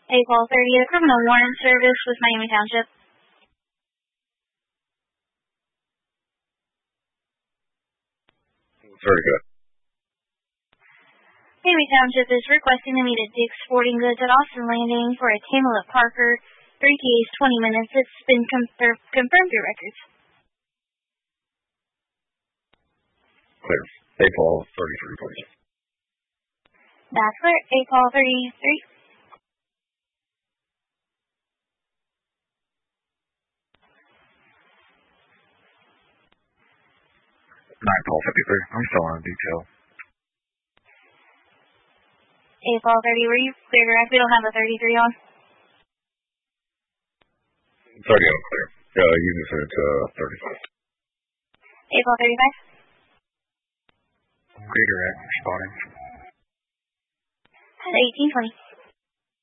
April 30th, criminal warrant service with Miami Township. Very good. Miami Township is requesting to meet at Dick's Sporting Goods at Austin Landing for a Tamala Parker, 3 TAs, 20 minutes. It's been confirmed through records. Clear. April 33, please. That's clear. April 33. 9-12-53. I'm still on detail. April 30, were you clear direct? We don't have a 33 on. 30 on clear. Yeah, you can send it to 35. April 35. Clear direct, responding. At 1820.